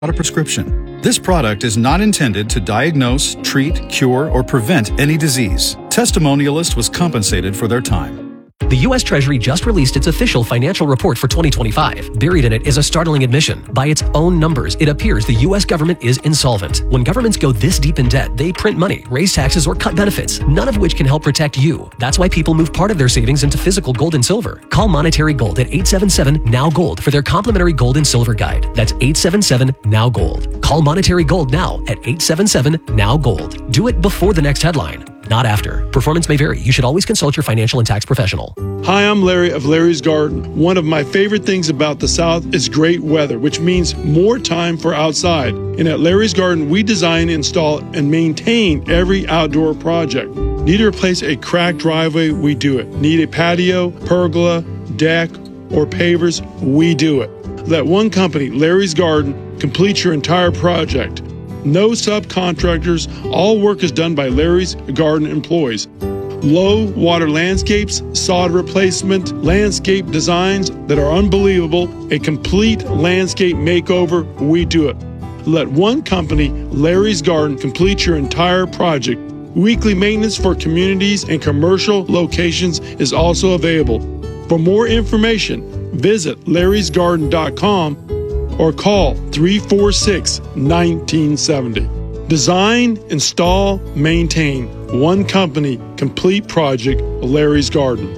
A prescription. This product is not intended to diagnose, treat, cure, or prevent any disease. Testimonialist was compensated for their time. The U.S. Treasury just released its official financial report for 2025. Buried in it is a startling admission. By its own numbers, it appears the U.S. government is insolvent. When governments go this deep in debt, they print money, raise taxes, or cut benefits, none of which can help protect you. That's why people move part of their savings into physical gold and silver. Call Monetary Gold at 877-NOW-GOLD for their complimentary gold and silver guide. That's 877-NOW-GOLD. Call Monetary Gold now at 877-NOW-GOLD. Do it before the next headline, not after. Performance may vary. You should always consult your financial and tax professional. Hi, I'm Larry of Larry's Garden. One of my favorite things about the South is great weather, which means more time for outside. And at Larry's Garden, we design, install, and maintain every outdoor project. Need to replace a cracked driveway? We do it. Need a patio, pergola, deck, or pavers? We do it. Let one company, Larry's Garden, complete your entire project. No subcontractors. All work is done by Larry's Garden employees. Low water landscapes, sod replacement, landscape designs that are unbelievable, a complete landscape makeover, we do it. Let one company, Larry's Garden, complete your entire project. Weekly maintenance for communities and commercial locations is also available. For more information, visit larrysgarden.com or call 346-1970. Design, install, maintain. One company, complete project, Larry's Garden.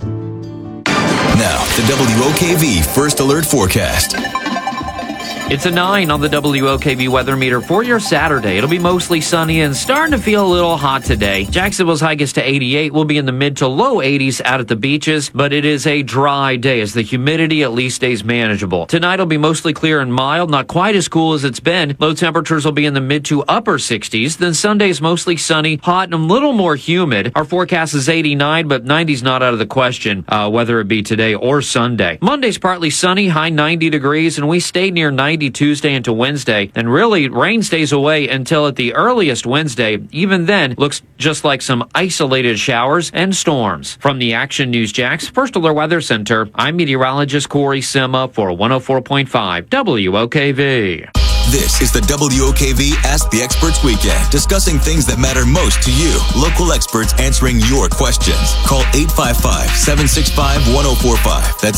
Now, the WOKV First Alert Forecast. It's a 9 on the WOKV weather meter for your Saturday. It'll be mostly sunny and starting to feel a little hot today. Jacksonville's high gets to 88. We'll be in the mid to low 80s out at the beaches, but it is a dry day as the humidity at least stays manageable. Tonight will be mostly clear and mild, not quite as cool as it's been. Low temperatures will be in the mid to upper 60s. Then Sunday's mostly sunny, hot, and a little more humid. Our forecast is 89, but 90's not out of the question, whether it be today or Sunday. Monday's partly sunny, high 90 degrees, and we stayed near 90 Tuesday into Wednesday, and really rain stays away until at the earliest Wednesday. Even then, looks just like some isolated showers and storms. From the Action News Jax First Alert Weather Center, I'm meteorologist Corey Sima for 104.5 WOKV. This is the WOKV Ask the Experts Weekend, discussing things that matter most to you. Local experts answering your questions. Call 855-765-1045. That's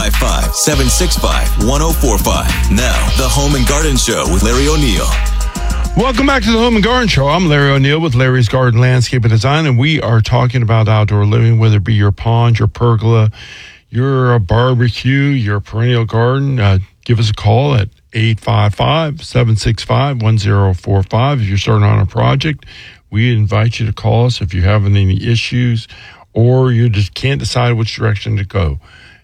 855-765-1045. Now, the Home and Garden Show with Larry O'Neill. Welcome back to the Home and Garden Show. I'm Larry O'Neill with Larry's Garden Landscape and Design, and we are talking about outdoor living, whether it be your pond, your pergola, your barbecue, your perennial garden. Give us a call at 855-765-1045. If you're starting on a project, we invite you to call us if you're having any issues or you just can't decide which direction to go.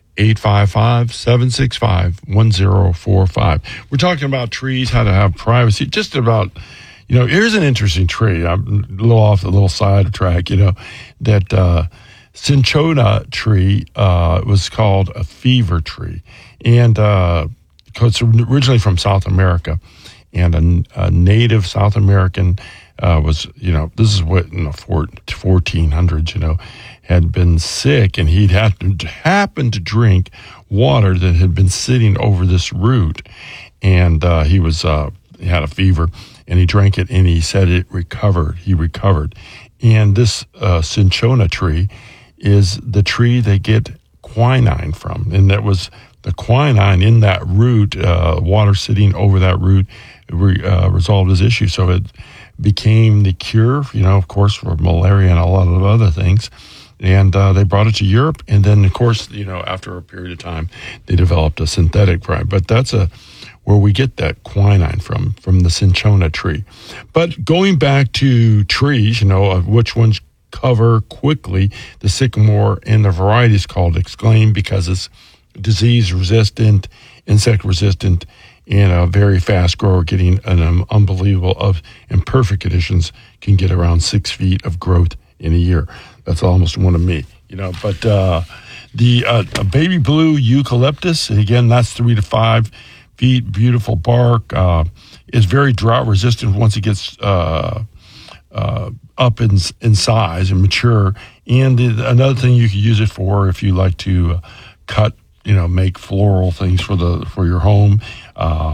855-765-1045. We're talking about trees, how to have privacy, just about, here's an interesting tree. I'm a little off the little side track, that cinchona tree was called a fever tree. And it's originally from South America, and a native South American was, this is what in the 1400s, had been sick, and he'd happened to drink water that had been sitting over this root, and he had a fever, and he drank it, and he said it recovered. He recovered, and this cinchona tree is the tree they get quinine from, and that was the quinine in that root, water sitting over that root, resolved his issue. So it became the cure, of course, for malaria and a lot of other things. And they brought it to Europe. And then, of course, after a period of time, they developed a synthetic variety. But that's where we get that quinine from the cinchona tree. But going back to trees, of which ones cover quickly, the sycamore and the variety is called Exclaim because it's disease resistant, insect resistant, and a very fast grower, getting an unbelievable in perfect conditions can get around 6 feet of growth in a year. That's almost one of me, But the baby blue eucalyptus, and again, that's 3 to 5 feet. Beautiful bark, is very drought resistant once it gets up in size and mature. And another thing you could use it for if you like to cut, make floral things for your home.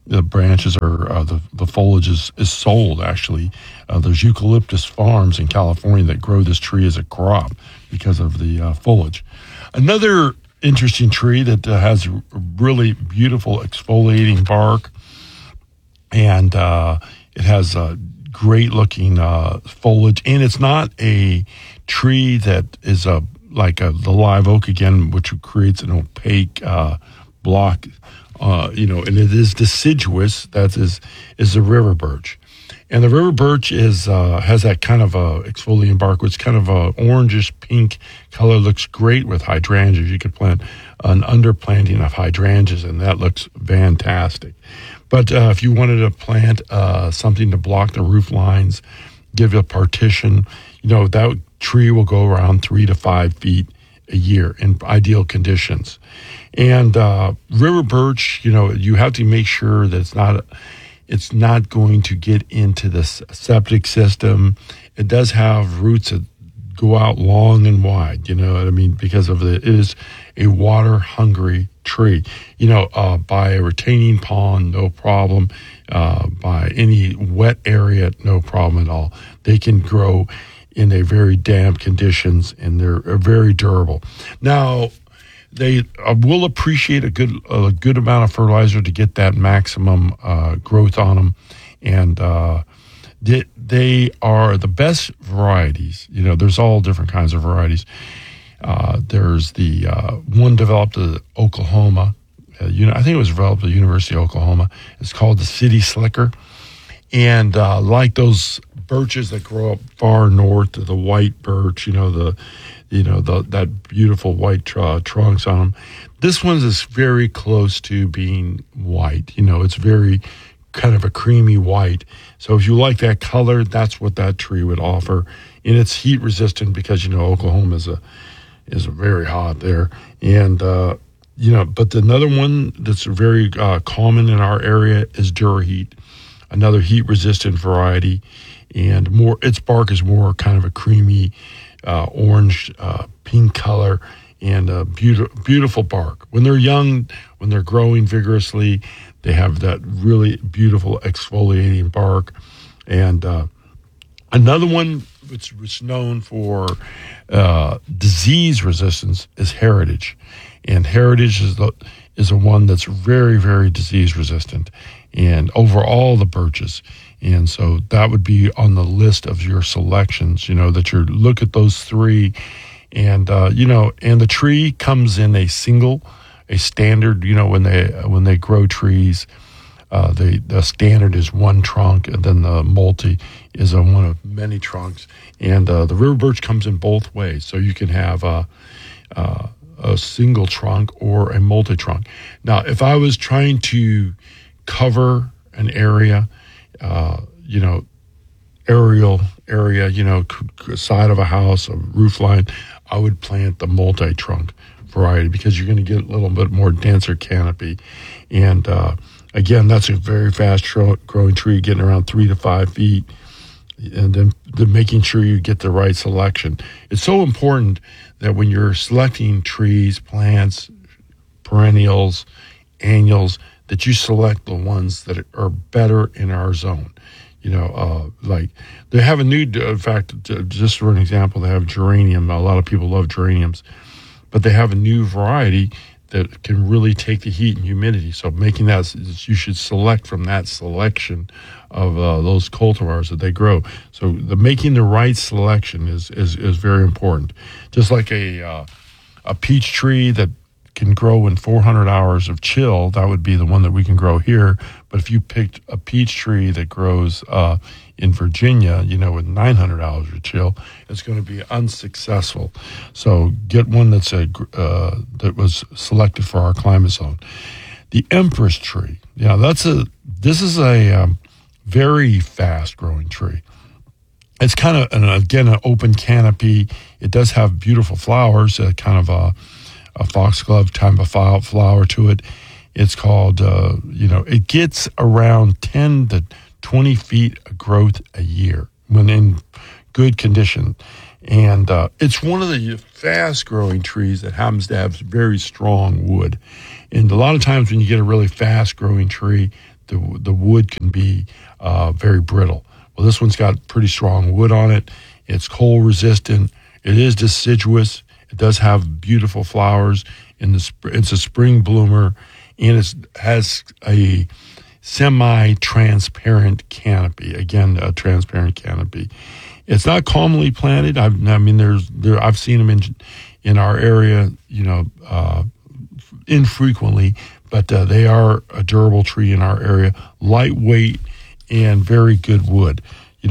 the branches are the foliage is sold. Actually, there's eucalyptus farms in California that grow this tree as a crop because of the foliage. Another interesting tree that has really beautiful exfoliating bark, and it has great looking foliage, and it's not a tree that is like the live oak again, which creates an opaque block. And it is deciduous. That is the river birch, and the river birch has that kind of exfoliating bark, which kind of a orangish pink color. Looks great with hydrangeas. You could plant an underplanting of hydrangeas, and that looks fantastic. But if you wanted to plant something to block the roof lines, give it a partition, that tree will go around 3 to 5 feet a year in ideal conditions. And river birch, you have to make sure that it's not going to get into the septic system. It does have roots that go out long and wide, because it is a water hungry tree. By a retaining pond, no problem. By any wet area, no problem at all. They can grow in a very damp conditions, and they're very durable. Now, they will appreciate a good amount of fertilizer to get that maximum growth on them, and they are the best varieties. There's all different kinds of varieties. There's the one developed at Oklahoma. I think it was developed at the University of Oklahoma. It's called the City Slicker, and like those birches that grow up far north, the white birch, that beautiful white trunks on them. This one is very close to being white. It's very kind of a creamy white. So if you like that color, that's what that tree would offer. And it's heat resistant because Oklahoma is very hot there. And but another one that's very common in our area is Duraheat, another heat resistant variety. And its bark is more kind of a creamy orange, pink color, and beautiful bark. When they're young, when they're growing vigorously, they have that really beautiful exfoliating bark. And another one which was known for disease resistance is Heritage. And Heritage is the one that's very, very disease resistant, and over all the birches. And so that would be on the list of your selections, that you look at those three. And, and the tree comes in a standard, when they grow trees, the standard is one trunk, and then the multi is one of many trunks. And the river birch comes in both ways. So you can have a single trunk or a multi-trunk. Now, if I was trying to cover an area, aerial area, side of a house, a roof line, I would plant the multi-trunk variety because you're going to get a little bit more denser canopy. And again, that's a very fast growing tree, getting around 3 to 5 feet. And then making sure you get the right selection. It's so important that when you're selecting trees, plants, perennials, annuals, that you select the ones that are better in our zone. Like they have a new, in fact, just for an example, they have geranium. A lot of people love geraniums, but they have a new variety that can really take the heat and humidity. So making that, you should select from that selection of those cultivars that they grow. So making the right selection is very important. Just like a peach tree that can grow in 400 hours of chill, that would be the one that we can grow here. But if you picked a peach tree that grows in Virginia, with 900 hours of chill, it's going to be unsuccessful. So get one that's that was selected for our climate zone. The Empress tree, this is a very fast growing tree. It's kind of, an open canopy. It does have beautiful flowers, kind of a foxglove type of flower to it. It's called, it gets around 10 to 20 feet of growth a year when in good condition. And it's one of the fast growing trees that happens to have very strong wood. And a lot of times when you get a really fast growing tree, the wood can be very brittle. Well, this one's got pretty strong wood on it. It's cold resistant. It is deciduous. It does have beautiful flowers. It's a spring bloomer, and it has a semi-transparent canopy. Again, a transparent canopy. It's not commonly planted. I've seen them in our area, infrequently, but they are a durable tree in our area, lightweight and very good wood.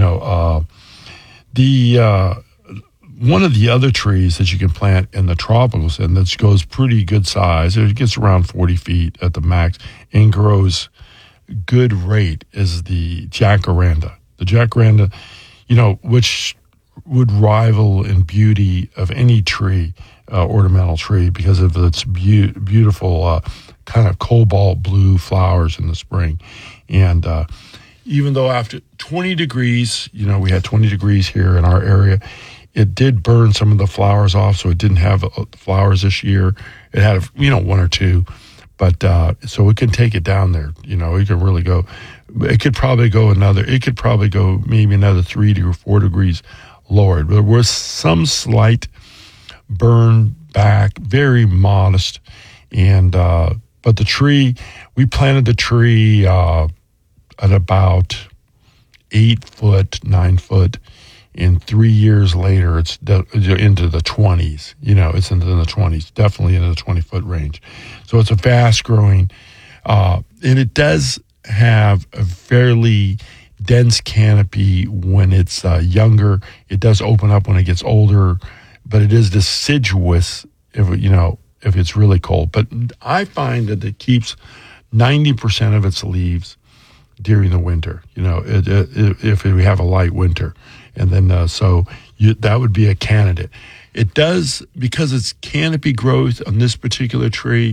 One of the other trees that you can plant in the tropicals and that goes pretty good size, it gets around 40 feet at the max and grows good rate, is the jacaranda. The jacaranda, which would rival in beauty of any tree, ornamental tree, because of its beautiful kind of cobalt blue flowers in the spring. And even though after 20 degrees, we had 20 degrees here in our area, it did burn some of the flowers off, so it didn't have flowers this year. It had, one or two, but so it can take it down there. It can really go. It could probably go maybe another 3 to 4 degrees lower. There was some slight burn back, very modest, and but the tree, we planted the tree at about 8 foot, 9 foot. And 3 years later, it's into the 20s. It's into the 20s, definitely into the 20-foot range. So it's a fast-growing, and it does have a fairly dense canopy when it's younger. It does open up when it gets older, but it is deciduous if it's really cold. But I find that it keeps 90% of its leaves during the winter, if we have a light winter. And then, that would be a candidate. It does, because it's canopy growth on this particular tree,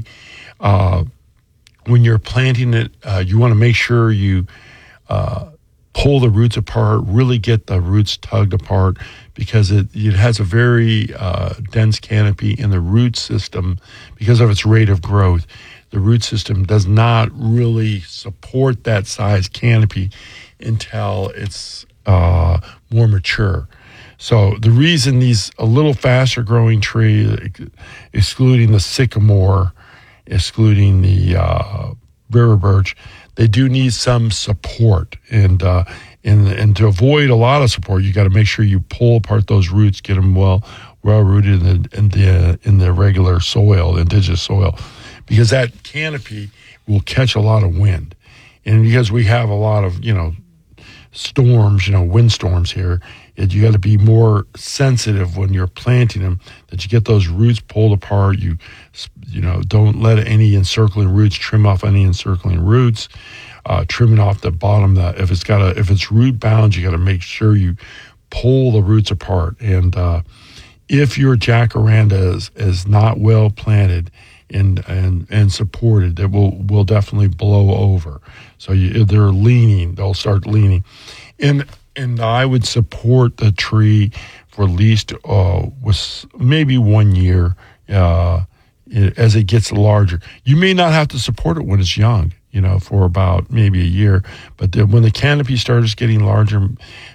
when you're planting it, you want to make sure you pull the roots apart, really get the roots tugged apart, because it has a very dense canopy in the root system. Because of its rate of growth, the root system does not really support that size canopy until it's more mature. So the reason these a little faster growing tree, excluding the sycamore, excluding the river birch, they do need some support. And to avoid a lot of support, you got to make sure you pull apart those roots, get them well rooted in the regular soil, indigenous soil, because that canopy will catch a lot of wind. And because we have a lot of storms, windstorms here, you got to be more sensitive when you're planting them, that you get those roots pulled apart. You don't let any encircling roots, trim off any encircling roots, trimming off the bottom. If it's root bound, you got to make sure you pull the roots apart. And if your jacaranda is not well planted and supported, it will definitely blow over. So they'll start leaning. And I would support the tree for at least with maybe 1 year as it gets larger. You may not have to support it when it's young, for about maybe a year. But when the canopy starts getting larger,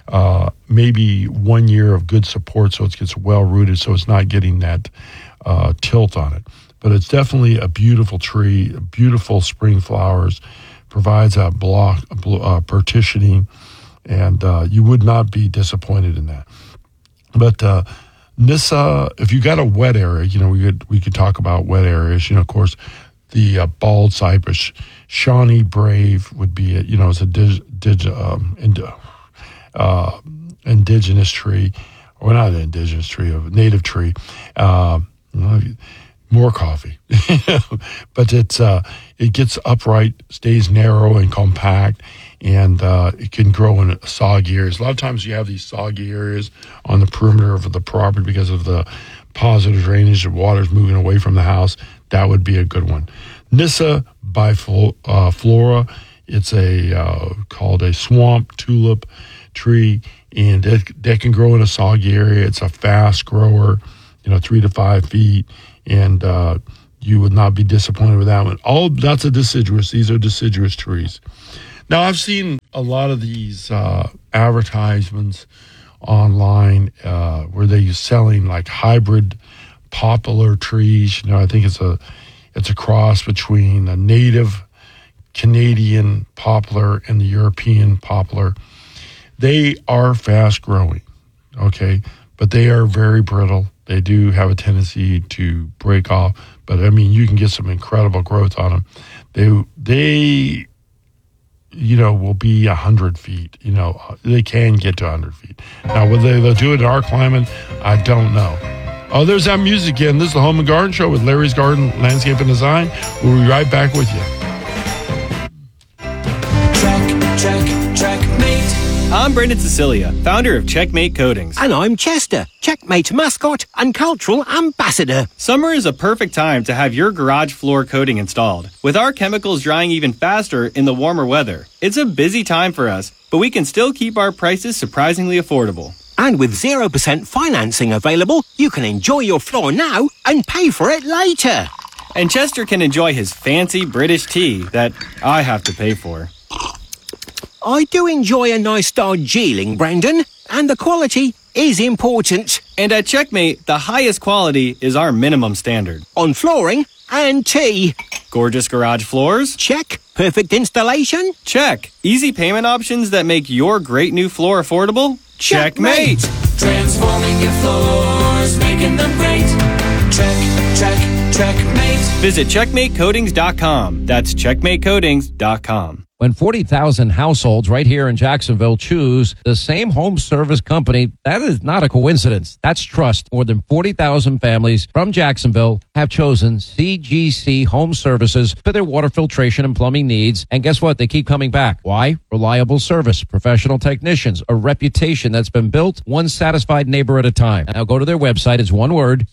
maybe 1 year of good support so it gets well rooted, so it's not getting that tilt on it. But it's definitely a beautiful tree, beautiful spring flowers, provides a partitioning, and you would not be disappointed in that. But Nyssa, if you got a wet area, we could talk about wet areas. Of course, the bald cypress, Shawnee Brave would be it's a indigenous tree, or not an indigenous tree, a native tree. More coffee, but it gets upright, stays narrow and compact, and it can grow in soggy areas. A lot of times you have these soggy areas on the perimeter of the property because of the positive drainage, the water's moving away from the house. That would be a good one. Nyssa biflora, it's called a swamp tulip tree, and that can grow in a soggy area. It's a fast grower, 3 to 5 feet. And you would not be disappointed with that one. That's a deciduous. These are deciduous trees. Now, I've seen a lot of these advertisements online where they're selling like hybrid poplar trees. I think it's a cross between a native Canadian poplar and the European poplar. They are fast growing, okay, but they are very brittle. They do have a tendency to break off, but you can get some incredible growth on them. They will be 100 feet. They can get to 100 feet. Now, whether they'll do it in our climate, I don't know. Oh, there's that music again. This is the Home and Garden Show with Larry's Garden Landscape and Design. We'll be right back with you. Checkmate. I'm Brendan Cecilia, founder of Checkmate Coatings. And I'm Chester, Checkmate mascot and cultural ambassador. Summer is a perfect time to have your garage floor coating installed. With our chemicals drying even faster in the warmer weather, it's a busy time for us, but we can still keep our prices surprisingly affordable. And with 0% financing available, you can enjoy your floor now and pay for it later. And Chester can enjoy his fancy British tea that I have to pay for. I do enjoy a nice Darjeeling, Brendan, and the quality is important. And at Checkmate, the highest quality is our minimum standard. On flooring and tea. Gorgeous garage floors? Check. Perfect installation? Check. Easy payment options that make your great new floor affordable? Checkmate. Transforming your floors, making them great. Checkmate. Visit CheckmateCoatings.com. That's CheckmateCoatings.com. When 40,000 households right here in Jacksonville choose the same home service company, that is not a coincidence. That's trust. More than 40,000 families from Jacksonville have chosen CGC Home Services for their water filtration and plumbing needs. And guess what? They keep coming back. Why? Reliable service, professional technicians, a reputation that's been built one satisfied neighbor at a time. Now go to their website. It's one word,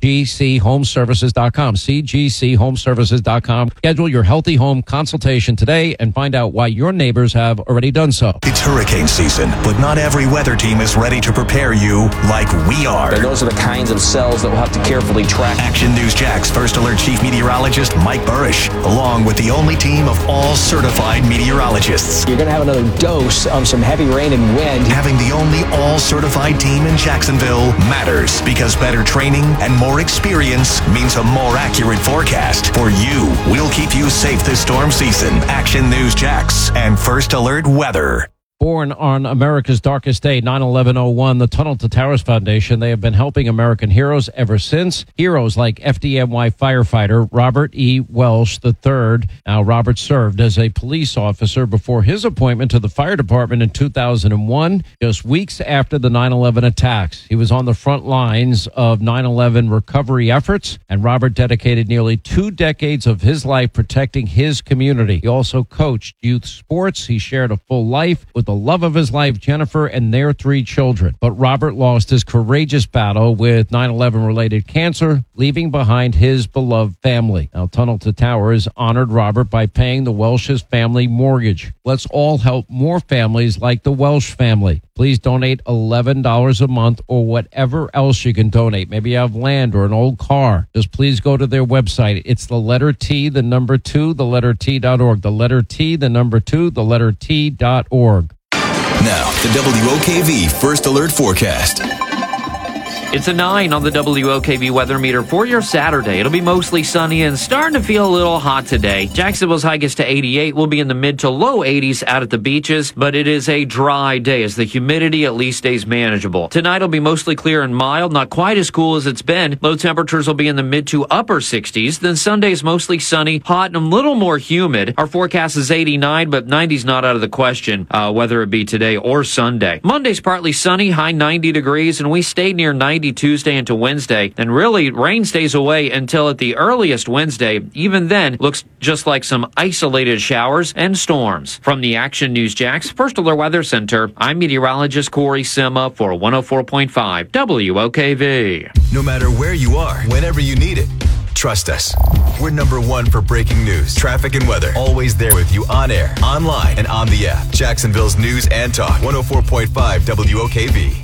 cgchomeservices.com, cgchomeservices.com. Schedule your healthy home consultation today and find out why your neighbors have already done so. It's hurricane season, but not every weather team is ready to prepare you like we are. And those are the kinds of cells that we'll have to carefully track. Action News Jack's First Alert Chief Meteorologist Mike Burrish, along with the only team of all certified meteorologists. You're going to have another dose of some heavy rain and wind. Having the only all-certified team in Jacksonville matters because better training and more experience means a more accurate forecast. For you, we'll keep you safe this storm season. Action News Jack and First Alert Weather. Born on America's darkest day, 9/11/01, the Tunnel to Towers Foundation, they have been helping American heroes ever since. Heroes like FDNY firefighter Robert E. Welsh III. Now, Robert served as a police officer before his appointment to the fire department in 2001, just weeks after the 9/11 attacks. He was on the front lines of 9/11 recovery efforts, and Robert dedicated nearly 2 decades of his life protecting his community. He also coached youth sports. He shared a full life with the love of his life, Jennifer, and their 3 children. But Robert lost his courageous battle with 9/11-related cancer, leaving behind his beloved family. Now, Tunnel to Towers honored Robert by paying the Welsh's family mortgage. Let's all help more families like the Welsh family. Please donate $11 a month or whatever else you can donate. Maybe you have land or an old car. Just please go to their website. It's the letter T, the number 2, the letter T.org. The letter T, the number 2, the letter T.org. Now, the WOKV First Alert Forecast. It's a 9 on the WOKV weather meter for your Saturday. It'll be mostly sunny and starting to feel a little hot today. Jacksonville's high gets to 88. We'll be in the mid to low 80s out at the beaches, but it is a dry day as the humidity at least stays manageable. Tonight will be mostly clear and mild, not quite as cool as it's been. Low temperatures will be in the mid to upper 60s. Then Sunday's mostly sunny, hot, and a little more humid. Our forecast is 89, but 90's not out of the question, whether it be today or Sunday. Monday's partly sunny, high 90 degrees, and we stay near 90 Tuesday into Wednesday, and really rain stays away until at the earliest Wednesday. Even then, looks just like some isolated showers and storms. From the Action News Jack's First Alert Weather Center, I'm meteorologist Corey Sima for 104.5 WOKV. No matter where you are, whenever you need it, trust us. We're number 1 for breaking news, traffic, and weather. Always there with you on air, online, and on the app. Jacksonville's News and Talk, 104.5 WOKV.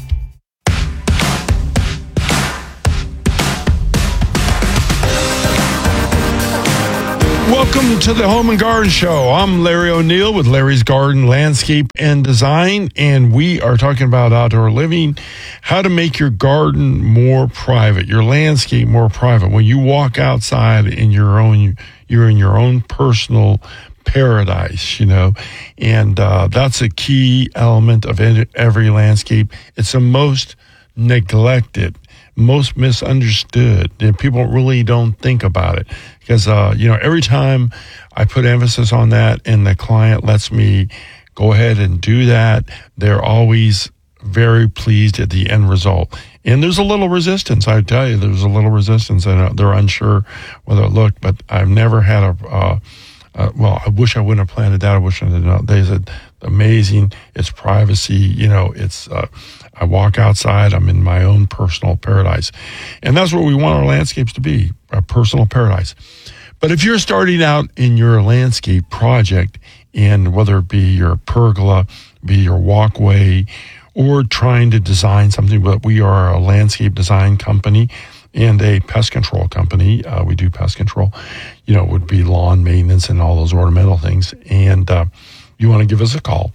Welcome to the Home and Garden Show. I'm Larry O'Neill with Larry's Garden Landscape and Design, and we are talking about outdoor living, how to make your garden more private, your landscape more private. When you walk outside you're in your own personal paradise, and that's a key element of every landscape. It's the most neglected, most misunderstood, and people really don't think about it because every time I put emphasis on that and the client lets me go ahead and do that, they're always very pleased at the end result. And there's a little resistance, I tell you, there's a little resistance, and they're unsure whether it looked, but I've never had I wish I wouldn't have planted that. I wish I did not. They said, amazing. It's privacy. It's, I walk outside. I'm in my own personal paradise. And that's what we want our landscapes to be, a personal paradise. But if you're starting out in your landscape project, and whether it be your pergola, be your walkway, or trying to design something, but we are a landscape design company and a pest control company. We do pest control, would be lawn maintenance and all those ornamental things. And you want to give us a call,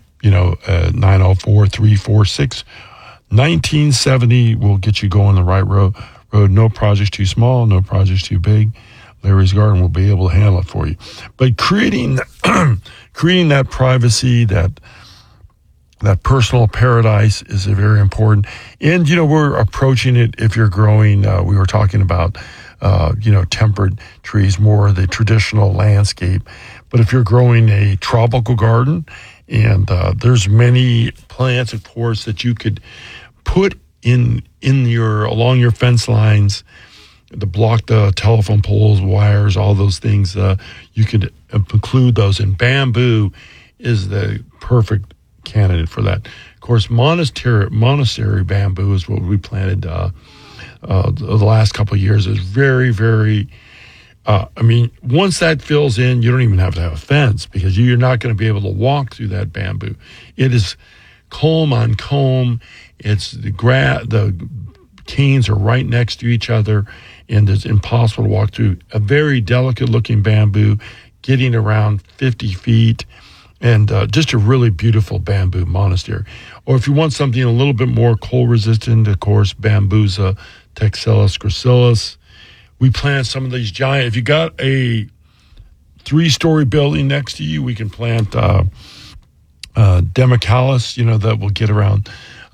904-346-1970. We'll get you going the right road. No project's too small, no project's too big. Larry's Garden will be able to handle it for you. But creating that privacy, that personal paradise is very important. And, we're approaching it if you're growing, we were talking about, tempered trees, more the traditional landscape. But if you're growing a tropical garden, and there's many plants, of course, that you could put along your fence lines to block the telephone poles, wires, all those things. You could include those, and bamboo is the perfect candidate for that. Of course, monastery bamboo is what we planted the last couple of years. Is very, very, once that fills in, you don't even have to have a fence because you're not going to be able to walk through that bamboo. It is comb on comb. It's the canes are right next to each other, and it's impossible to walk through. A very delicate looking bamboo, getting around 50 feet. And just a really beautiful bamboo monastery. Or if you want something a little bit more cold resistant, of course, Bambusa texellus gracilis. We plant some of these giant. If you got a 3-story building next to you, we can plant Demicalis, that will get around,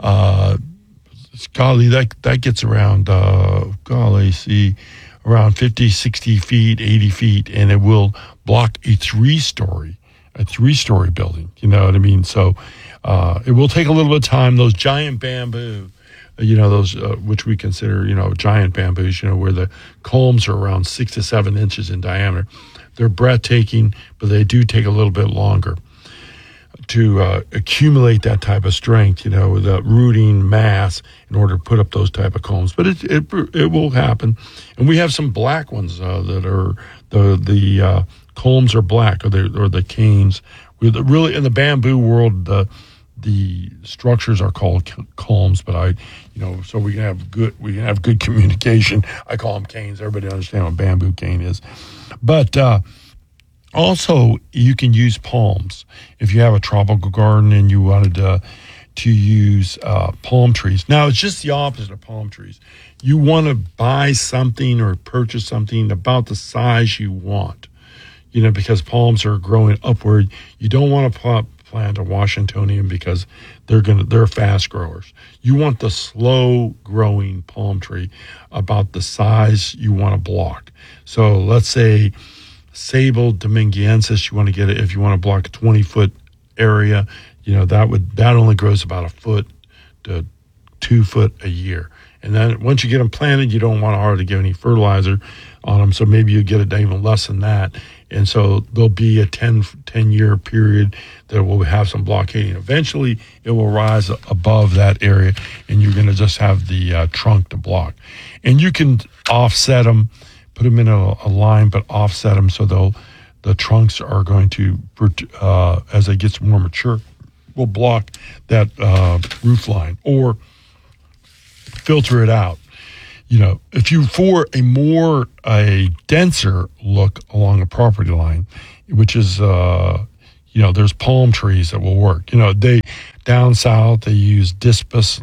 that gets around, around 50, 60 feet, 80 feet, and it will block a 3-story building, you know what I mean? So it will take a little bit of time. Those giant bamboo, those which we consider, giant bamboos, where the culms are around 6 to 7 inches in diameter. They're breathtaking, but they do take a little bit longer to accumulate that type of strength, the rooting mass in order to put up those type of culms. But it will happen. And we have some black ones that are the culms are black, or the canes. Really, in the bamboo world, the structures are called culms, but so we can have good communication. I call them canes. Everybody understands what a bamboo cane is. But also, you can use palms. If you have a tropical garden and you wanted to use palm trees. Now, it's just the opposite of palm trees. You want to buy something or purchase something about the size you want. Because palms are growing upward. You don't want to plant a Washingtonian because they're fast growers. You want the slow growing palm tree about the size you want to block. So let's say Sable dominguensis, you want to get it if you want to block a 20-foot area. That only grows about 1 foot to 2 foot a year. And then once you get them planted, you don't want to hardly give any fertilizer on them. So maybe you get it even less than that. And so there'll be a 10-year period that will have some blockading. Eventually, it will rise above that area, and you're going to just have the trunk to block. And you can offset them, put them in a line, but offset them so the trunks are going to, as they get more mature, will block that roof line or filter it out. if you for a denser look along a property line, which is, there's palm trees that will work. They down south, they use discus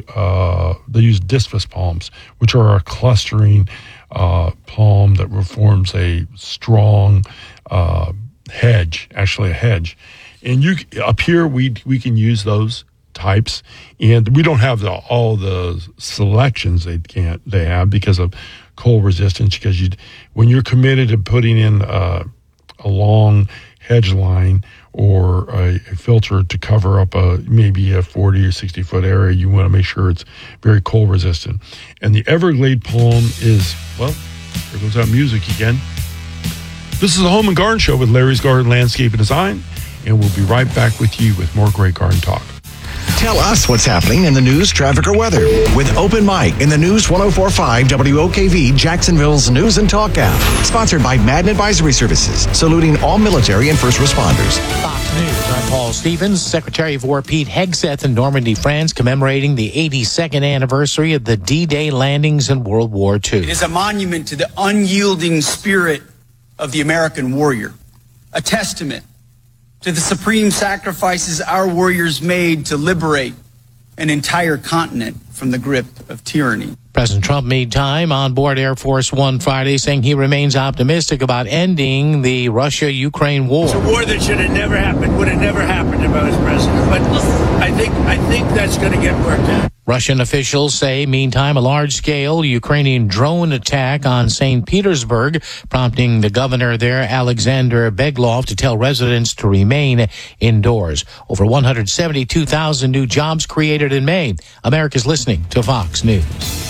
palms, which are a clustering palm that forms a strong hedge, actually a hedge. And up here, we can use those types, and we don't have all the selections they have because of cold resistance. Because when you're committed to putting in a long hedge line or a filter to cover up maybe a 40 or 60 foot area, you want to make sure it's very cold resistant. And the Everglade palm is, well, there goes that music again. This is the Home and Garden Show with Larry's Garden Landscape and Design, and we'll be right back with you with more great garden talk. Tell us what's happening in the news, traffic, or weather with Open Mic in the News 104.5 WOKV Jacksonville's News and Talk app. Sponsored by Madden Advisory Services, saluting all military and first responders. Fox News, I'm Paul Stevens. Secretary of War Pete Hegseth in Normandy, France, commemorating the 82nd anniversary of the D-Day landings in World War II. It is a monument to the unyielding spirit of the American warrior, a testament to the supreme sacrifices our warriors made to liberate an entire continent from the grip of tyranny. President Trump made time on board Air Force One Friday, saying he remains optimistic about ending the Russia-Ukraine war. It's a war that should have never happened, would have never happened if I was president. But I think that's going to get worked out. Russian officials say, meantime, a large-scale Ukrainian drone attack on St. Petersburg, prompting the governor there, Alexander Beglov, to tell residents to remain indoors. Over 172,000 new jobs created in May. America's listening to Fox News.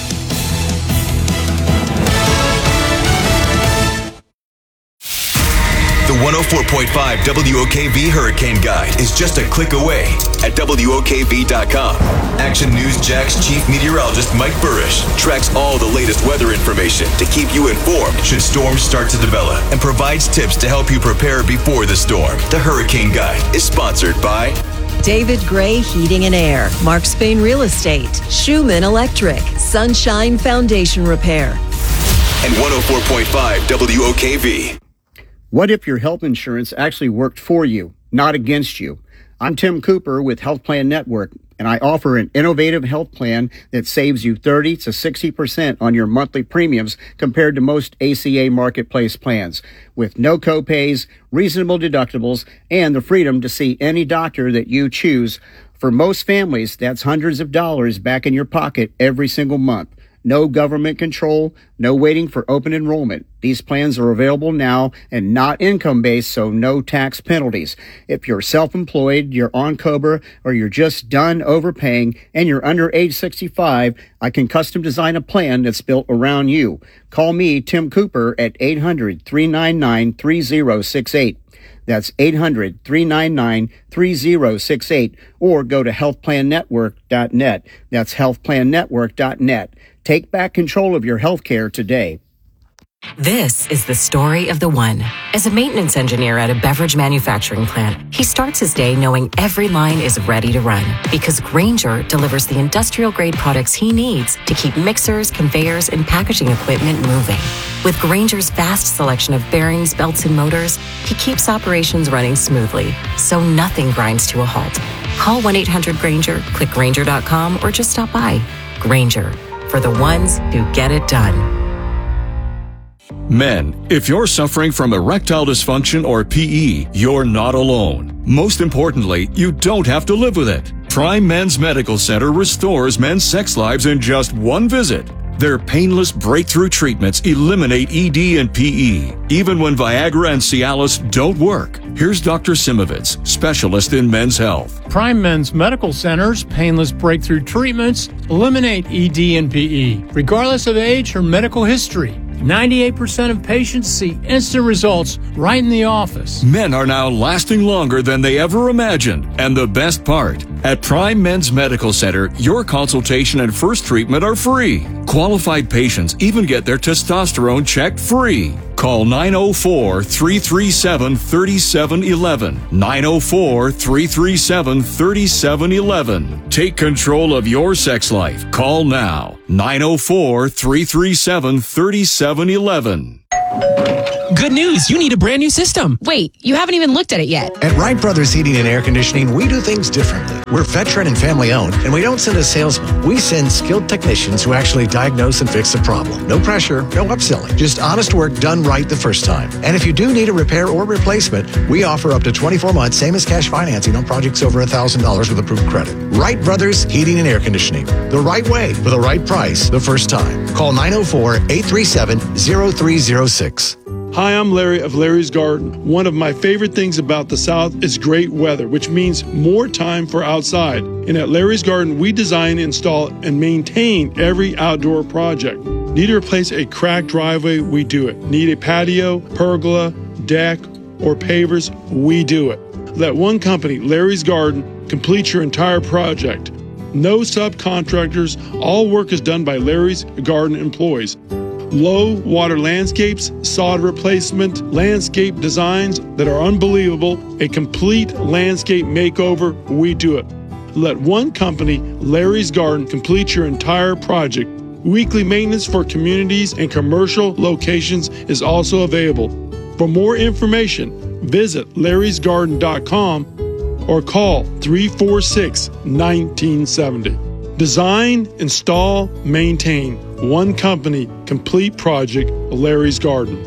The 104.5 WOKV Hurricane Guide is just a click away at WOKV.com. Action News Jack's chief meteorologist Mike Burrish tracks all the latest weather information to keep you informed should storms start to develop and provides tips to help you prepare before the storm. The Hurricane Guide is sponsored by David Gray Heating and Air, Mark Spain Real Estate, Schumann Electric, Sunshine Foundation Repair, and 104.5 WOKV. What if your health insurance actually worked for you, not against you? I'm Tim Cooper with Health Plan Network, and I offer an innovative health plan that saves you 30 to 60% on your monthly premiums compared to most ACA marketplace plans, with no copays, reasonable deductibles, and the freedom to see any doctor that you choose. For most families, that's hundreds of dollars back in your pocket every single month. No government control, no waiting for open enrollment. These plans are available now and not income-based, so no tax penalties. If you're self-employed, you're on COBRA, or you're just done overpaying and you're under age 65, I can custom design a plan that's built around you. Call me, Tim Cooper, at 800-399-3068. That's 800-399-3068, or go to healthplannetwork.net. That's healthplannetwork.net. Take back control of your health care today. This is the story of the one. As a maintenance engineer at a beverage manufacturing plant, he starts his day knowing every line is ready to run because Grainger delivers the industrial-grade products he needs to keep mixers, conveyors, and packaging equipment moving. With Grainger's vast selection of bearings, belts, and motors, he keeps operations running smoothly, so nothing grinds to a halt. Call 1-800-GRAINGER, click Grainger.com, or just stop by. Grainger, for the ones who get it done. Men, if you're suffering from erectile dysfunction or PE, you're not alone. Most importantly, you don't have to live with it. Prime Men's Medical Center restores men's sex lives in just one visit. Their painless breakthrough treatments eliminate ED and PE, even when Viagra and Cialis don't work. Here's Dr. Simovitz, specialist in men's health. Prime Men's Medical Center's painless breakthrough treatments eliminate ED and PE, regardless of age or medical history. 98% of patients see instant results right in the office. Men are now lasting longer than they ever imagined. And the best part, at Prime Men's Medical Center, your consultation and first treatment are free. Qualified patients even get their testosterone checked free. Call 904-337-3711. 904-337-3711. Take control of your sex life. Call now. 904-337-3711. Good news, you need a brand new system. Wait, you haven't even looked at it yet. At Wright Brothers Heating and Air Conditioning, we do things differently. We're veteran and family owned, and we don't send a salesman. We send skilled technicians who actually diagnose and fix the problem. No pressure, no upselling, just honest work done right the first time. And if you do need a repair or replacement, we offer up to 24 months, same as cash financing on projects over $1,000 with approved credit. Wright Brothers Heating and Air Conditioning. The right way, with the right price, the first time. Call 904-837-0306. Hi, I'm Larry of Larry's Garden. One of my favorite things about the South is great weather, which means more time for outside. And at Larry's Garden, we design, install, and maintain every outdoor project. Need to replace a cracked driveway? We do it. Need a patio, pergola, deck, or pavers? We do it. Let one company, Larry's Garden, complete your entire project. No subcontractors. All work is done by Larry's Garden employees. Low water landscapes, sod replacement, landscape designs that are unbelievable, a complete landscape makeover, we do it. Let one company, Larry's Garden, complete your entire project. Weekly maintenance for communities and commercial locations is also available. For more information, visit larrysgarden.com or call 346-1970. Design, install, maintain. One company, complete project, Larry's Garden.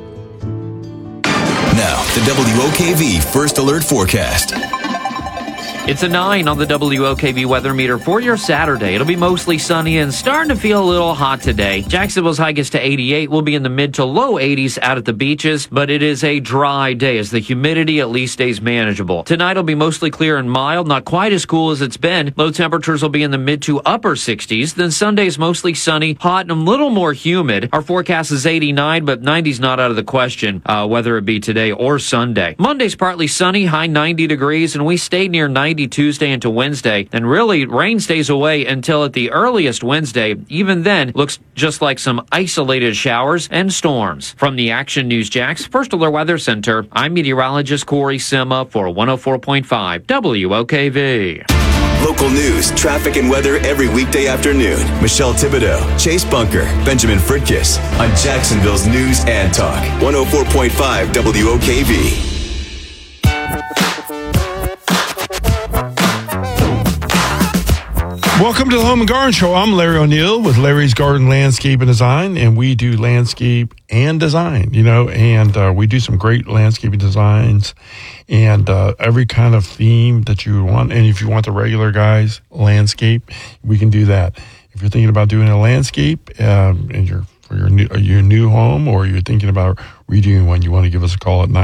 Now, the WOKV First Alert Forecast. It's a 9 on the WOKV weather meter for your Saturday. It'll be mostly sunny and starting to feel a little hot today. Jacksonville's high gets to 88. We'll be in the mid to low 80s out at the beaches, but it is a dry day as the humidity at least stays manageable. Tonight will be mostly clear and mild, not quite as cool as it's been. Low temperatures will be in the mid to upper 60s. Then Sunday's mostly sunny, hot, and a little more humid. Our forecast is 89, but 90's not out of the question, whether it be today or Sunday. Monday's partly sunny, high 90 degrees, and we stayed near 90 Tuesday into Wednesday, and really rain stays away until at the earliest Wednesday. Even then, looks just like some isolated showers and storms. From the Action News Jax First Alert Weather Center, I'm meteorologist Corey Sima for 104.5 WOKV. Local news, traffic, and weather every weekday afternoon. Michelle Thibodeau, Chase Bunker, Benjamin Fritkiss on Jacksonville's News and Talk. 104.5 WOKV. Welcome to the Home and Garden Show. I'm Larry O'Neill with Larry's Garden Landscape and Design, and we do landscape and design, and we do some great landscaping designs and every kind of theme that you want. And if you want the regular guys landscape, we can do that. If you're thinking about doing a landscape and for your new home, or you're thinking about redoing one, you want to give us a call at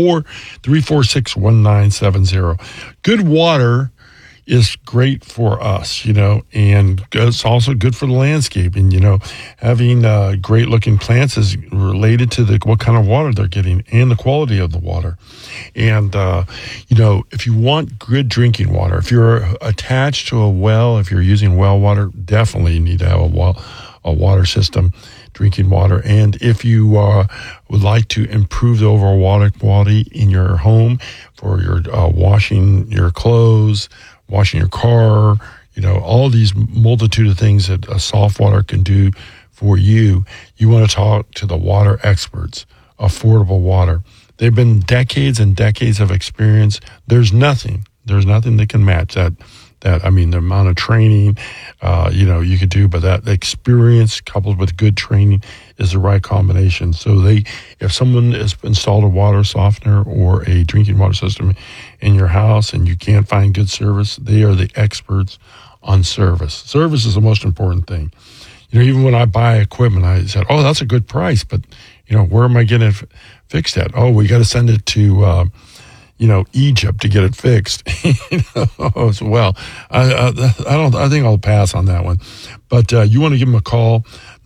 904-346-1970. Good water is great for us, and it's also good for the landscape. And, having great looking plants is related to what kind of water they're getting and the quality of the water. And, if you want good drinking water, if you're attached to a well, if you're using well water, definitely need to have a water system, drinking water. And if you would like to improve the overall water quality in your home for your washing your clothes, washing your car, all these multitude of things that a soft water can do for you, you want to talk to the water experts, Affordable Water. They've been decades and decades of experience. There's nothing that can match that. The amount of training, you could do, but that experience coupled with good training is the right combination. So if someone has installed a water softener or a drinking water system in your house and you can't find good service, they are the experts on service. Service is the most important thing. Even when I buy equipment, I said, oh, that's a good price, but, where am I getting it fixed at? Oh, we got to send it to, Egypt to get it fixed. Well, I think I'll pass on that one. But you want to give them a call,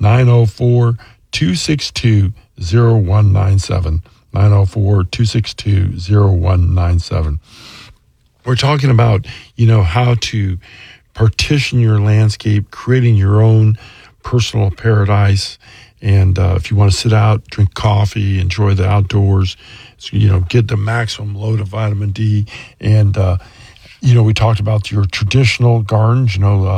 904-262-0197, 904-262-0197. We're talking about, how to partition your landscape, creating your own personal paradise. And if you want to sit out, drink coffee, enjoy the outdoors, get the maximum load of vitamin D. And, we talked about your traditional gardens,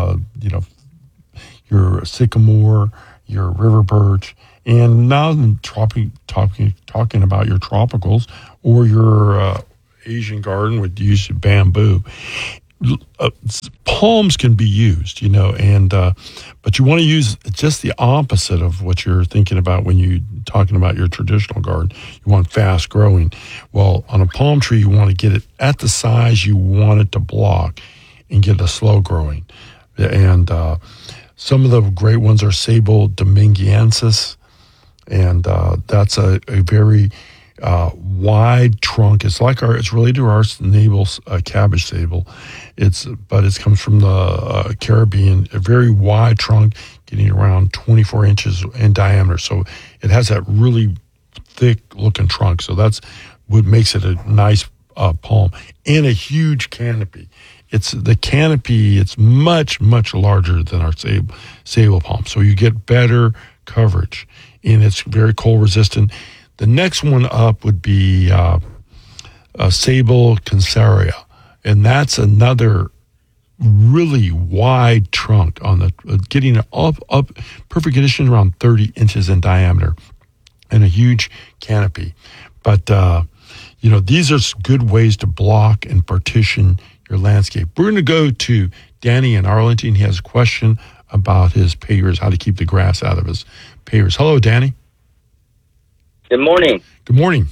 your sycamore, your river birch. And now talking about your tropicals or your Asian garden with the use of bamboo. Palms can be used, but you want to use just the opposite of what you're thinking about when you're talking about your traditional garden. You want fast growing. Well, on a palm tree, you want to get it at the size you want it to block and get a slow growing. And some of the great ones are Sabal dominguensis, and that's a very wide trunk. It's related to our navel cabbage sabal. But it comes from the Caribbean. A very wide trunk, getting around 24 inches in diameter. So it has that really thick looking trunk. So that's what makes it a nice palm, and a huge canopy. It's much, much larger than our sabal palm. So you get better coverage, and it's very cold resistant. The next one up would be Sabal cancerea, and that's another really wide trunk on the getting up perfect condition, around 30 inches in diameter, and a huge canopy. But these are good ways to block and partition your landscape. We're going to go to Danny in Arlington. He has a question about his pavers, how to keep the grass out of his pavers. Hello, Danny. Good morning. Good morning.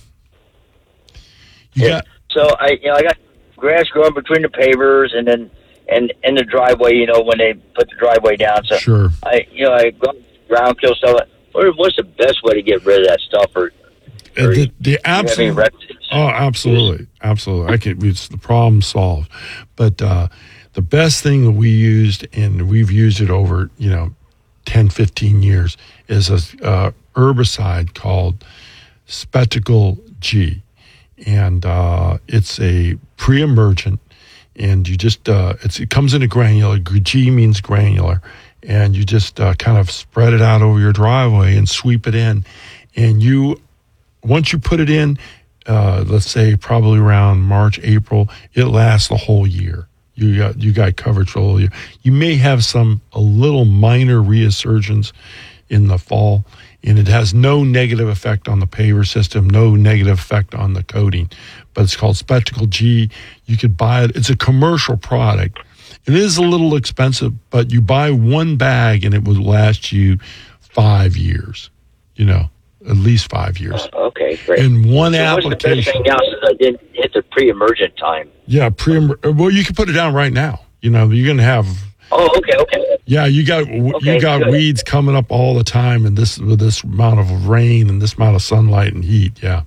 So I got grass growing between the pavers and then in the driveway. When they put the driveway down. So sure. I go ground kill stuff. What's the best way to get rid of that stuff? The absolute. Oh, absolutely, absolutely. It's the problem solved. But the best thing that we used, and we've used it over 10, 15 years, is a herbicide called Spectacle G, and it's a pre-emergent, and you just it comes in a granular. G means granular, and you just kind of spread it out over your driveway and sweep it in, and once you put it in, let's say probably around March, April, it lasts the whole year. You got coverage for the whole year. You may have a little minor resurgence in the fall, and it has no negative effect on the paver system, no negative effect on the coating. But it's called Spectacle G. You could buy it. It's a commercial product. It is a little expensive, but you buy one bag and it will last you 5 years, at least 5 years. Okay, great. In one application. What's the best thing now since I didn't hit the pre-emergent time? Yeah, well, you can put it down right now. You're going to have... Oh, okay. Yeah, you got good. weeds coming up all the time, and with this amount of rain and this amount of sunlight and heat. Yeah.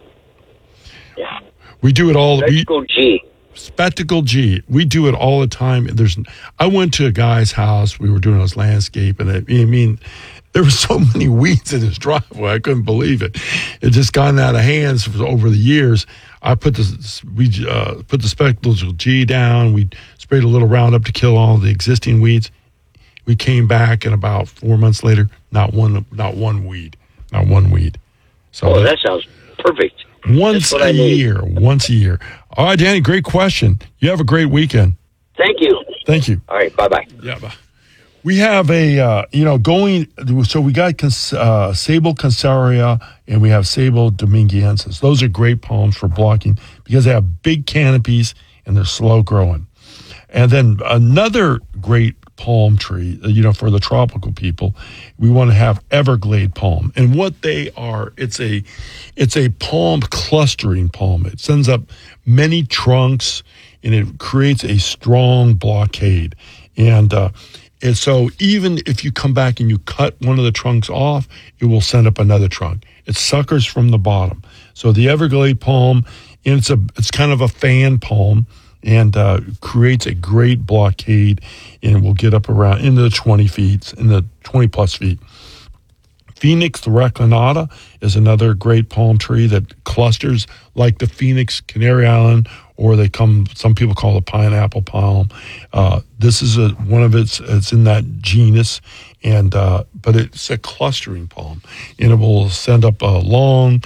We do it all. Spectacle G. We do it all the time. I went to a guy's house. We were doing his landscape, and there were so many weeds in his driveway. I couldn't believe it. It just gotten out of hands over the years. I put the Spectacle G down. We sprayed a little Roundup to kill all the existing weeds. We came back, and about 4 months later, not one weed. So that sounds perfect. Once a year. All right, Danny, great question. You have a great weekend. Thank you. All right, bye-bye. Yeah, bye. We have so we got Sabal cancerea and we have Sabal dominguensis. Those are great palms for blocking because they have big canopies and they're slow growing. And then another great palm tree, for the tropical people, we want to have Everglade palm. And what they are, it's a palm clustering palm. It sends up many trunks and it creates a strong blockade. And so even if you come back and you cut one of the trunks off, it will send up another trunk. It suckers from the bottom. So the Everglade palm, and it's kind of a fan palm, and creates a great blockade, and it will get up around into the 20 plus feet. Phoenix reclinata is another great palm tree that clusters like the Phoenix Canary Island or some people call it pineapple palm. This is one of it's in that genus, and but it's a clustering palm, and it will send up long,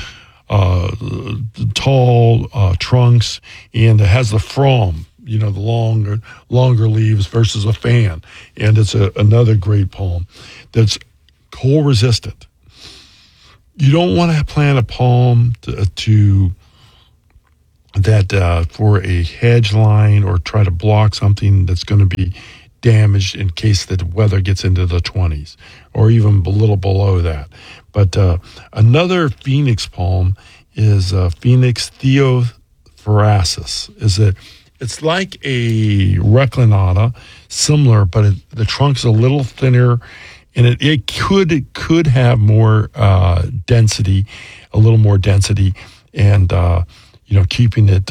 tall trunks, and it has the frond, the longer leaves versus a fan, and it's another great palm that's cold resistant. You don't want to plant a palm for a hedge line or try to block something that's going to be damaged in case the weather gets into the 20s or even a little below that. But another phoenix palm is Phoenix theophrasis. It's like a reclinata, similar, but the trunk's a little thinner, and it could have more density, a little more density, and keeping it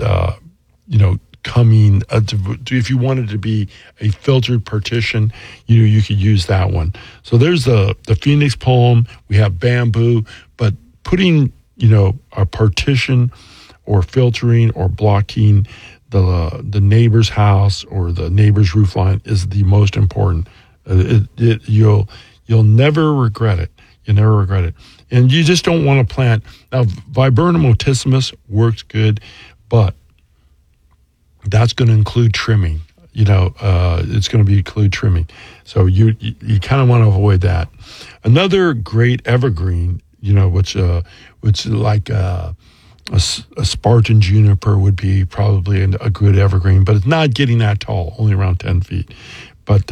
coming. If you wanted to be a filtered partition, you could use that one. So there's the phoenix palm. We have bamboo, but putting a partition or filtering or blocking the neighbor's house or the neighbor's roof line is the most important. You'll never regret it. You never regret it. And you just don't want to plant. Now, Viburnum otissimus works good, but that's going to include trimming. It's going to include trimming. So you kind of want to avoid that. Another great evergreen, which like a Spartan juniper would be probably a good evergreen, but it's not getting that tall, only around 10 feet. But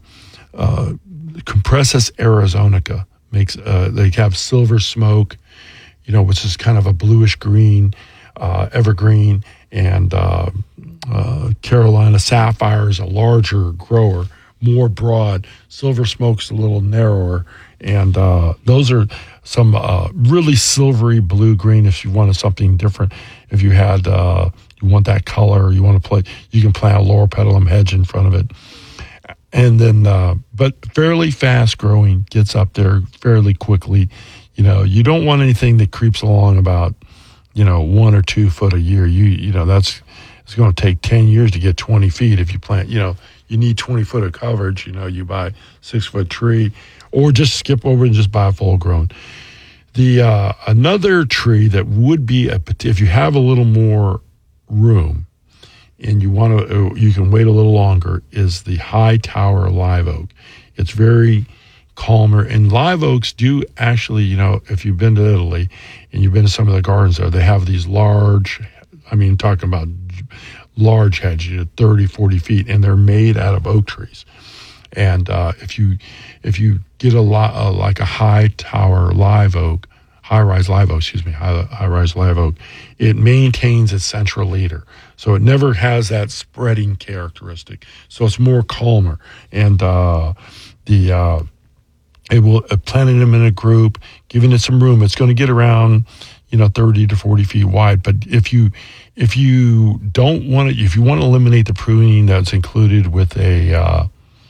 Compressus arizonica they have silver smoke, which is kind of a bluish green evergreen, and Carolina sapphire is a larger grower, more broad. Silver smoke's a little narrower, and those are some really silvery blue-green if you wanted something different. If you had you want that color, you want to play, you can plant a loropetalum hedge in front of it. And then, but fairly fast growing, gets up there fairly quickly. You don't want anything that creeps along about, 1 or 2 foot a year. It's going to take 10 years to get 20 feet if you plant, you need 20 foot of coverage. You buy 6-foot tree, or just skip over and just buy a full grown. Another tree that would be if you have a little more room, and you can wait a little longer, is the high tower live oak. It's very calmer, and live oaks do actually, if you've been to Italy and you've been to some of the gardens there, they have these large, talking about large hedges, 30, 40 feet, and they're made out of oak trees. And if you get like a high-rise live oak, it maintains its central leader. So it never has that spreading characteristic. So it's more calmer. And it will planting them in a group, giving it some room. It's going to get around, 30 to 40 feet wide. But if you don't want it, if you want to eliminate the pruning that's included with a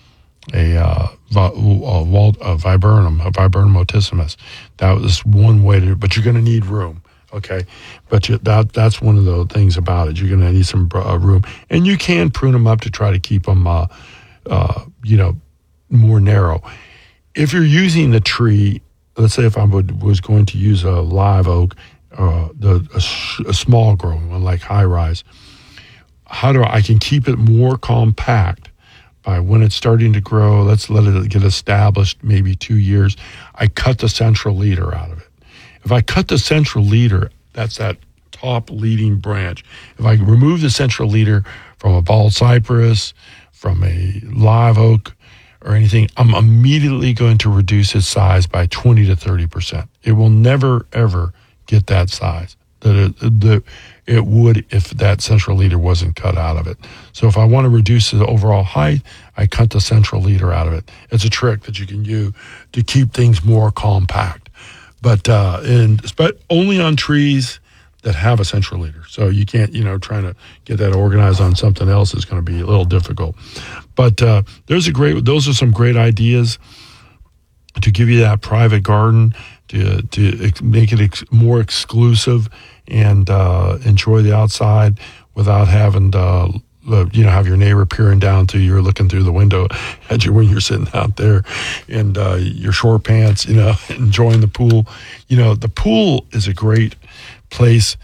viburnum otissimus, that was one way to. But you're going to need room. Okay, but that's one of the things about it. You're going to need some room, and you can prune them up to try to keep them, more narrow. If you're using the tree, let's say if I was going to use a live oak, a small growing one like high rise, I can keep it more compact by when it's starting to grow. Let's let it get established, maybe 2 years. I cut the central leader out of it. If I cut the central leader, that's that top leading branch. If I remove the central leader from a bald cypress, from a live oak, or anything, I'm immediately going to reduce its size by 20 to 30%. It will never, ever get that size that it would if that central leader wasn't cut out of it. So if I want to reduce the overall height, I cut the central leader out of it. It's a trick that you can use to keep things more compact. But only on trees that have a central leader. So you can't, trying to get that organized on something else is going to be a little difficult. But those are some great ideas to give you that private garden, to make it more exclusive and enjoy the outside without having to, have your neighbor peering down to you or looking through the window at you when you're sitting out there in your short pants, enjoying the pool. The pool is a great place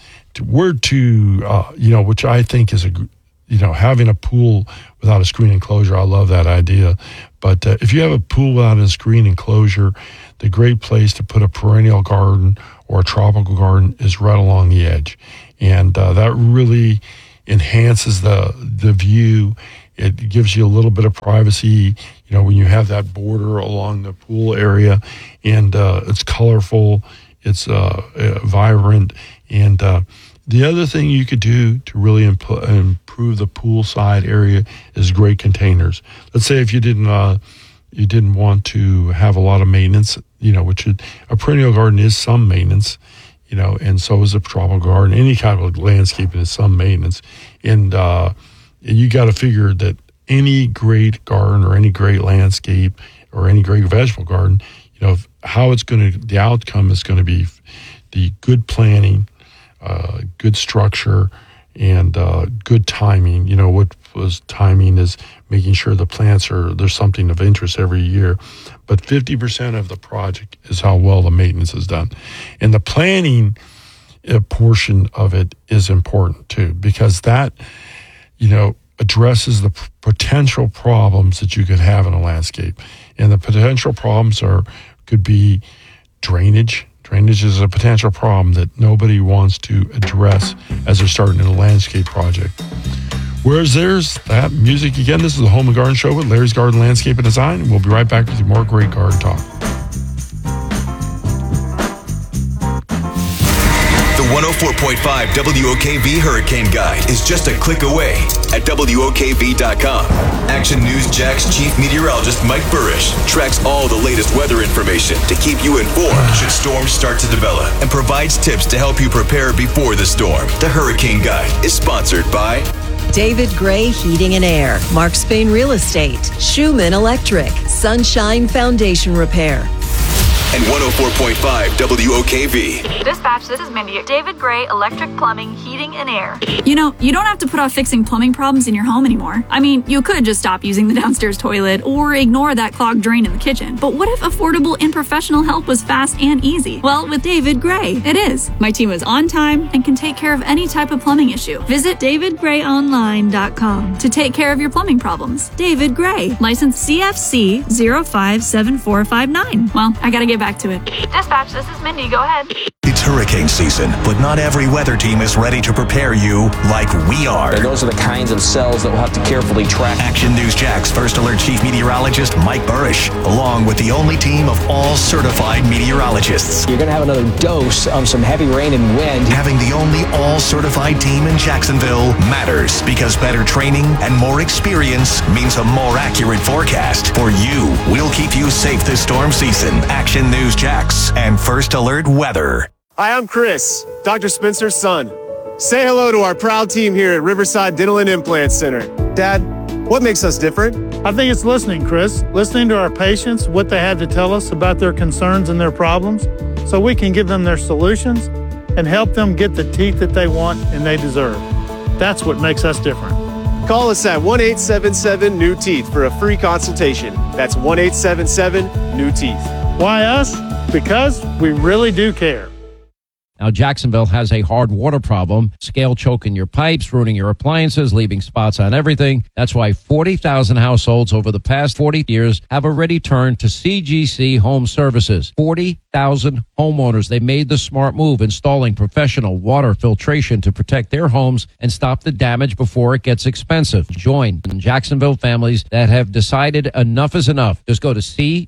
which I think is having a pool without a screen enclosure. I love that idea. But if you have a pool without a screen enclosure, the great place to put a perennial garden or a tropical garden is right along the edge. And that really enhances the view. It gives you a little bit of privacy, when you have that border along the pool area, and it's colorful, it's vibrant. And the other thing you could do to really improve the poolside area is great containers. Let's say if you didn't want to have a lot of maintenance, which a perennial garden is some maintenance, and so is a tropical garden. Any kind of landscaping is some maintenance. And you got to figure that any great garden or any great landscape or any great vegetable garden, the outcome is going to be the good planning, good structure, and good timing. What was timing is making sure the plants there's something of interest every year. But 50% of the project is how well the maintenance is done. And the planning portion of it is important too, because that, addresses the potential problems that you could have in a landscape. And the potential problems could be drainage. Drainage is a potential problem that nobody wants to address as they're starting in a landscape project. Whereas there's that music again. This is the Home and Garden Show with Larry's Garden Landscape and Design. We'll be right back with more great garden talk. The 104.5 WOKV Hurricane Guide is just a click away at WOKV.com. Action News Jack's chief meteorologist Mike Burrish tracks all the latest weather information to keep you informed should storms start to develop and provides tips to help you prepare before the storm. The Hurricane Guide is sponsored by David Gray Heating and Air, Mark Spain Real Estate, Schumann Electric, Sunshine Foundation Repair, and 104.5 WOKV. Dispatch, this is Mindy. David Gray Electric Plumbing, Heating and Air. You don't have to put off fixing plumbing problems in your home anymore. I mean, you could just stop using the downstairs toilet or ignore that clogged drain in the kitchen. But what if affordable and professional help was fast and easy? Well, with David Gray, it is. My team is on time and can take care of any type of plumbing issue. Visit davidgrayonline.com to take care of your plumbing problems. David Gray, license CFC 057459. Well, I gotta get back to it. Dispatch, this is Mindy. Go ahead. It's hurricane season, but not every weather team is ready to prepare you like we are. And those are the kinds of cells that we'll have to carefully track. Action News Jack's First Alert Chief Meteorologist Mike Burrish, along with the only team of all certified meteorologists. You're going to have another dose of some heavy rain and wind. Having the only all certified team in Jacksonville matters because better training and more experience means a more accurate forecast. For you, we'll keep you safe this storm season. Action News Jax and First Alert Weather. Hi, I'm Chris, Dr. Spencer's son. Say hello to our proud team here at Riverside Dental and Implant Center. Dad, what makes us different? I think it's listening, Chris. Listening to our patients, what they have to tell us about their concerns and their problems, so we can give them their solutions and help them get the teeth that they want and they deserve. That's what makes us different. Call us at 1-877-NEW-TEETH for a free consultation. That's 1-877-NEW-TEETH. Why us? Because we really do care. Now, Jacksonville has a hard water problem, scale choking your pipes, ruining your appliances, leaving spots on everything. That's why 40,000 households over the past 40 years have already turned to CGC Home Services. 40,000 homeowners. They made the smart move, installing professional water filtration to protect their homes and stop the damage before it gets expensive. Join Jacksonville families that have decided enough is enough. Just go to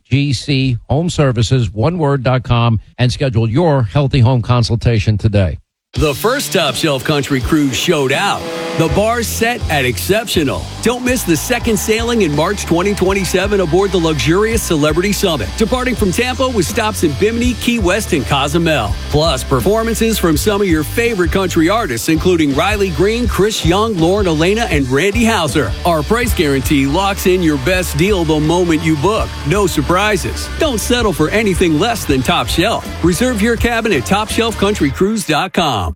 cgchomeservices.com and schedule your healthy home consultation today. The first Top Shelf Country Cruise showed out. The bar's set at exceptional. Don't miss the second sailing in March 2027 aboard the luxurious Celebrity Summit, departing from Tampa with stops in Bimini, Key West, and Cozumel. Plus, performances from some of your favorite country artists, including Riley Green, Chris Young, Lauren Elena, and Randy Houser. Our price guarantee locks in your best deal the moment you book. No surprises. Don't settle for anything less than Top Shelf. Reserve your cabin at TopShelfCountryCruise.com.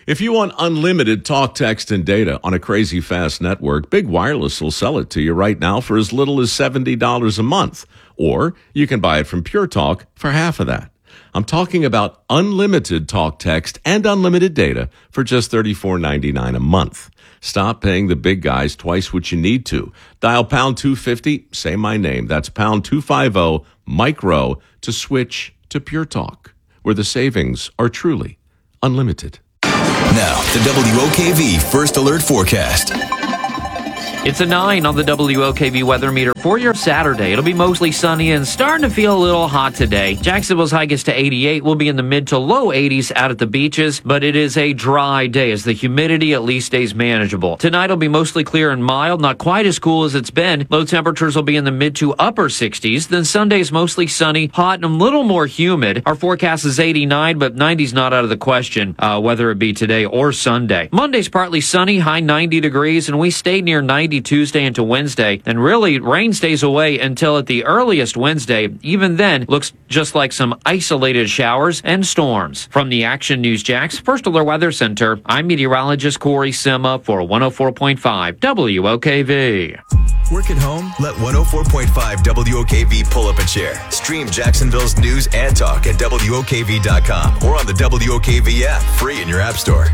If you want unlimited talk, text, and data on a crazy fast network, Big Wireless will sell it to you right now for as little as $70 a month. Or you can buy it from Pure Talk for half of that. I'm talking about unlimited talk, text, and unlimited data for just $34.99 a month. Stop paying the big guys twice what you need to. Dial pound 250, say my name. That's pound 250, micro, to switch to Pure Talk, where the savings are truly unlimited. Now, the WOKV First Alert Forecast. It's a 9 on the WOKV weather meter for your Saturday. It'll be mostly sunny and starting to feel a little hot today. Jacksonville's high gets to 88. We'll be in the mid to low 80s out at the beaches, but it is a dry day as the humidity at least stays manageable. Tonight will be mostly clear and mild, not quite as cool as it's been. Low temperatures will be in the mid to upper 60s. Then Sunday's mostly sunny, hot, and a little more humid. Our forecast is 89, but 90's not out of the question, whether it be today or Sunday. Monday's partly sunny, high 90 degrees, and we stayed near 90 Tuesday into Wednesday, and really rain stays away until at the earliest Wednesday. Even then, looks just like some isolated showers and storms. From the Action News Jax First Alert Weather Center, I'm meteorologist Corey Sima for 104.5 WOKV. Work at home? Let 104.5 WOKV pull up a chair. Stream Jacksonville's news and talk at WOKV.com or on the WOKV app, free in your app store.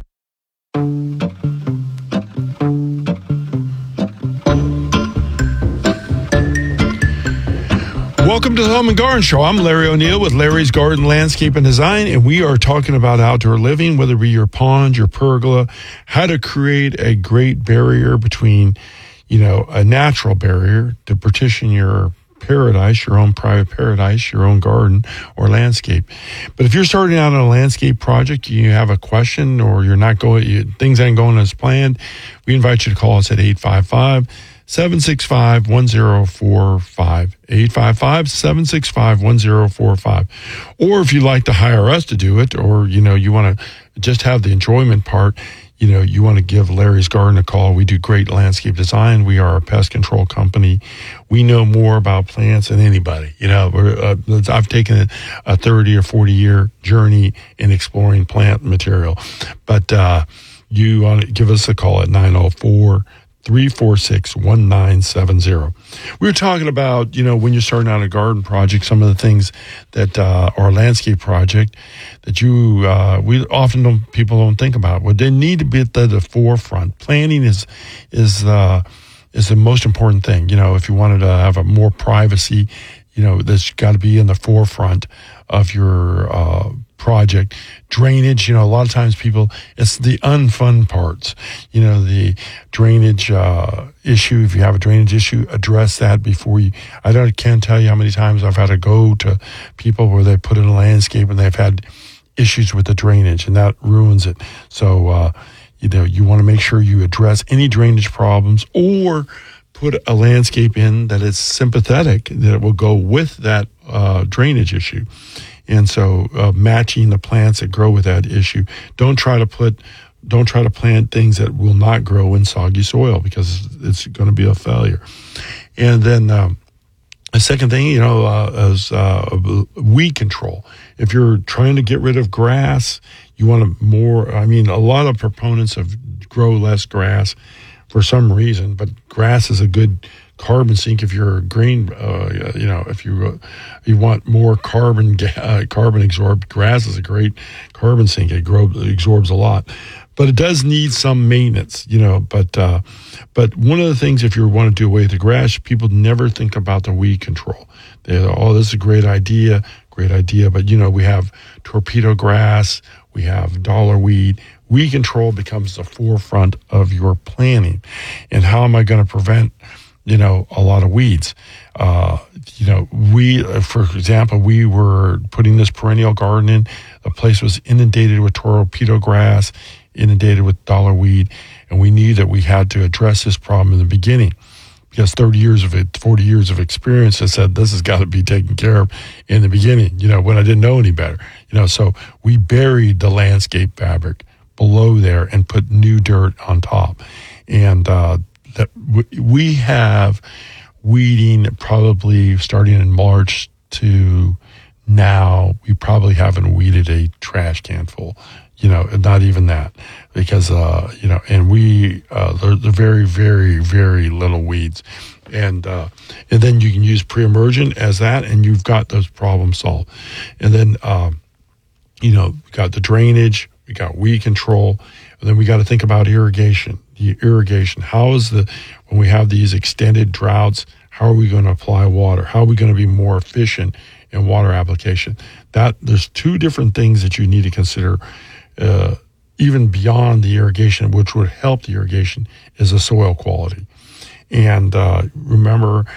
Welcome to the Home and Garden Show. I'm Larry O'Neill with Larry's Garden Landscape and Design, and we are talking about outdoor living, whether it be your pond, your pergola, how to create a great barrier between, a natural barrier to partition your paradise, your own private paradise, your own garden or landscape. But if you're starting out on a landscape project, you have a question or you're not going, things ain't going as planned, we invite you to call us at 855-765-1045, 855-765-1045. Or if you'd like to hire us to do it, or, you want to just have the enjoyment part, you want to give Larry's Garden a call. We do great landscape design. We are a pest control company. We know more about plants than anybody. I've taken a 30 or 40 year journey in exploring plant material. But you want to give us a call at 904-346-1970. We were talking about, when you're starting out a garden project, some of the things that or a landscape project that people don't think about. Well, they need to be at the forefront. Planning is the most important thing. If you wanted to have a more privacy, that's got to be in the forefront of your project. Drainage, a lot of times it's the unfun parts. The drainage issue, if you have a drainage issue, address that before I can't tell you how many times I've had to go to people where they put in a landscape and they've had issues with the drainage, and that ruins it. So, you want to make sure you address any drainage problems or put a landscape in that is sympathetic, that will go with that drainage issue. And so matching the plants that grow with that issue. Don't try to plant things that will not grow in soggy soil, because it's going to be a failure. And then the second thing, is weed control. If you're trying to get rid of grass, you want a lot of proponents of grow less grass for some reason, but grass is a good carbon sink. If you're green, if you want more carbon absorbed, grass is a great carbon sink. It absorbs a lot, but it does need some maintenance, but one of the things, if you want to do away with the grass, people never think about the weed control. This is a great idea, but we have torpedo grass, we have dollar weed. Weed control becomes the forefront of your planning. And how am I going to prevent a lot of weeds? For example, we were putting this perennial garden in. The place was inundated with torpedo grass, inundated with dollar weed, and we knew that we had to address this problem in the beginning, because 40 years of experience has said this has got to be taken care of in the beginning, when I didn't know any better. So we buried the landscape fabric below there and put new dirt on top. And that we have weeding probably starting in March to now we probably haven't weeded a trash can full, not even that, because, and they're very, very, very little weeds. And then you can use pre-emergent as that, and you've got those problems solved. And then, we got the drainage, we got weed control, and then we got to think about irrigation. The irrigation, when we have these extended droughts, how are we going to apply water? How are we going to be more efficient in water application? There's two different things that you need to consider, even beyond the irrigation, which would help the irrigation, is the soil quality. And remember,